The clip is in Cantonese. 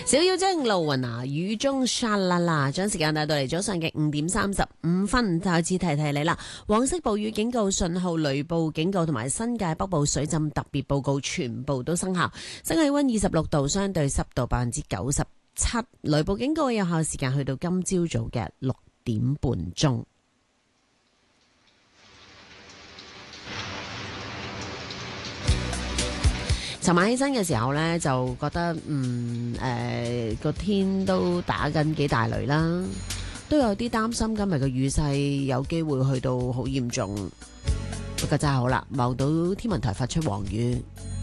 小妖精路雲啊，雨中沙啦啦，將時間帶到嚟早上嘅5:35，再次提你啦。黃色暴雨警告信號、雷暴警告同埋新界北部水浸特別報告全部都生效。室氣溫26度，相對濕度97%。雷暴警告嘅有效時間去到今朝早嘅6點半鐘。尋晚起身嘅時候呢，就覺得個天都打緊幾大雷啦，都有啲擔心今日嘅雨勢有機會去到好嚴重。不過真係好啦，望到天文台發出黃雨，